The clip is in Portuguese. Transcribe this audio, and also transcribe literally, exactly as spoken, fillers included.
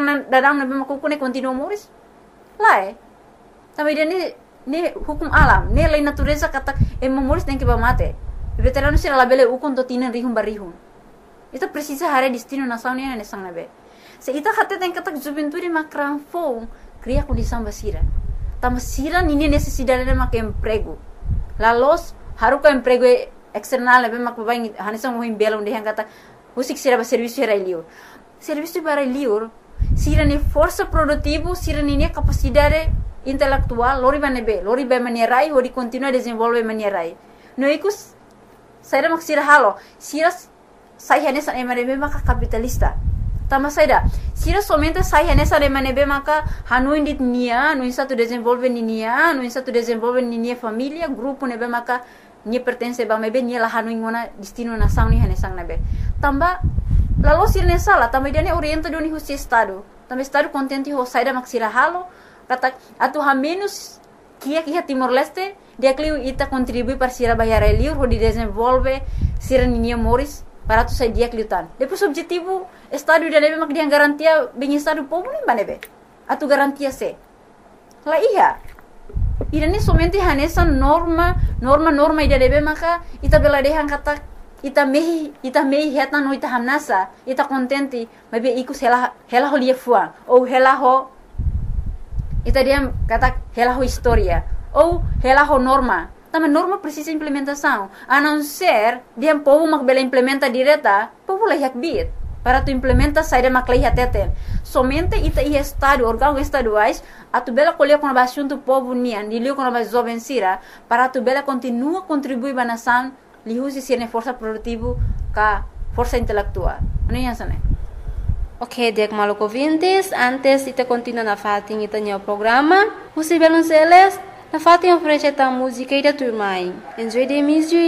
na dadang na bemakuku ne continua moris. Lá é. Também dia ne ne hukum alam, ne lei natureza kata e moris tem que ba mate. Veterano sira labele ukon to tinan rihum barihum. Ita precisa hare destino nação ne ne sang nabe. Se ita hatte tem kata juventude macran fo, cria condição basira. Tamasira nini necessidade de mak emprego. La los haruka emprego external nabe mak babai hanisang mo himbela onde hang kata usik sira ba serviço era liur. Serviço para liur, sira ni força produtivo, sira ni capacidade intelectual, lori banebe, lori ba manierai, ori continua desenvolve manierai. No ikus saira mak sira halo, sira sai hanesa emanebe maka capitalista. Tama saida, sira somente sai hanesa emanebe maka hanu indit nia, no insa tu desenvolve ni nia, no insa tu desenvolve ni nia família, grupo nebe maka nia pertence ba mebe nia la hanu ingona destino nação ni hanesang nebe. Tamba lalu sira ne sala, tamba dia ne orienta doni husi estado. Tamba estado contente ho saida mak sira halo, kata atu ha menos kia kia Timor Leste, dia kliu ita contribui para sira bayar liur ho di desenvolve sira ni nia moris para tu sai dia kliutan. Depois objetivo estado dia nebe mak dia garantia bem estado povo nem banebe. Atu garantia se. La iya. Ida ne somente hanesa norma, norma norma ida nebe maka ita bela dehan kata ita mehi ita mehi heta no ita hamnasa ita contente mabe iku hela hela ho lia fuang ou hela ho ita dia kata hela ho historia ou hela ho norma tama norma precisa implementação a não ser dia povo mak bela implementa direta povo la yak bit para tu implementa saída mak la teten somente ita i estado órgão estaduais a tu bela colher com a assunto povo nian dilio com a jovem sira para tu bela continua contribuir ba nação lihusi sirne força produtivo ka força intelectual. Ano yan sana? Ok, dek maluk ouvintes, antes ita continua na fatin ita nyo programa, musi belon seles, na fatin oferece ta música ida turmai. Enjoy the music.